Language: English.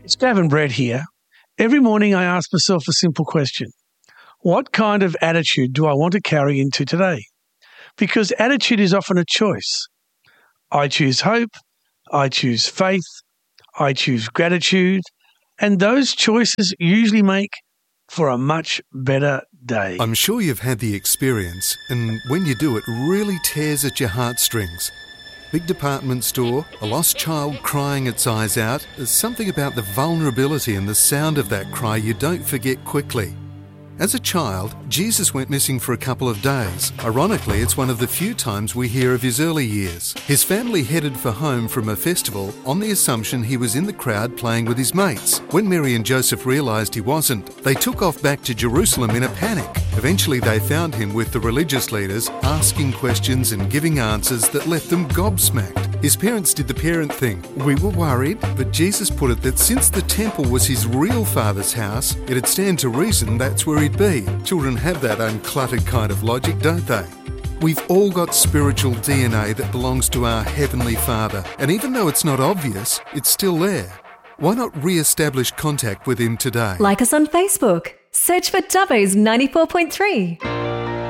It's Gavin Brett here. Every morning I ask myself a simple question. What kind of attitude do I want to carry into today? Because attitude is often a choice. I choose hope, I choose faith, I choose gratitude, and those choices usually make for a much better day. I'm sure you've had the experience, and when you do, it really tears at your heartstrings. Big department store, a lost child crying its eyes out. There's something about the vulnerability and the sound of that cry you don't forget quickly. As a child, Jesus went missing for a couple of days. Ironically, it's one of the few times we hear of his early years. His family headed for home from a festival on the assumption he was in the crowd playing with his mates. When Mary and Joseph realised he wasn't, they took off back to Jerusalem in a panic. Eventually they found him with the religious leaders, asking questions and giving answers that left them gobsmacked. His parents did the parent thing. We were worried, but Jesus put it that since the temple was his real father's house, it'd stand to reason that's where he'd be. Children have that uncluttered kind of logic, don't they? We've all got spiritual DNA that belongs to our Heavenly Father, and even though it's not obvious, it's still there. Why not re-establish contact with him today? Like us on Facebook. Search for Dubbo's 94.3.